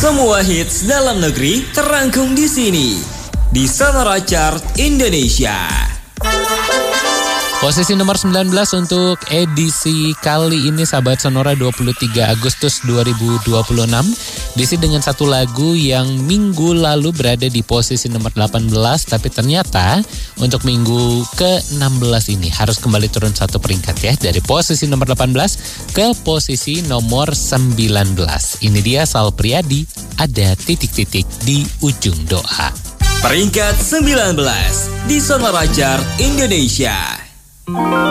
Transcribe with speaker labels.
Speaker 1: Semua hits dalam negeri terangkum di sini di Sonora Chart Indonesia.
Speaker 2: Posisi nomor 19 untuk edisi kali ini sahabat Sonora 23 Agustus 2026 diisi dengan satu lagu yang minggu lalu berada di posisi nomor 18, tapi ternyata untuk minggu ke-16 ini harus kembali turun satu peringkat ya, dari posisi nomor 18 ke posisi nomor 19. Ini dia Sal Priadi, Ada Titik-Titik di Ujung Doa.
Speaker 1: Peringkat 19 di Sonora Chart Indonesia.